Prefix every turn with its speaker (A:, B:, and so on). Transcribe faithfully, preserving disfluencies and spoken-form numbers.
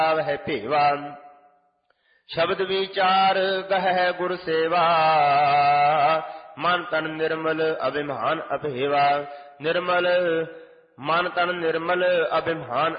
A: ਵਹਿ ਭੇਵਾ। ਸ਼ਬਦ ਵਿਚਾਰ ਗਹਿ ਗੁਰ ਸੇਵਾ, ਮਨ ਤਨ ਨਿਰਮਲ ਅਭਿਮਾਨ ਅਭੇਵਾ। ਨਿਰਮਲ ਮਨ ਤਨ ਨਿਰਮਲ ਅਭਿਮਾਨ